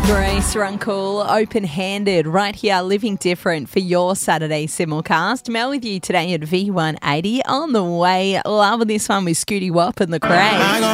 Grace Runkle, open-handed, right here, living different for your Saturday simulcast. Mel with you today at V180 on the way. Loving this one with Scooty Wop and the Craig.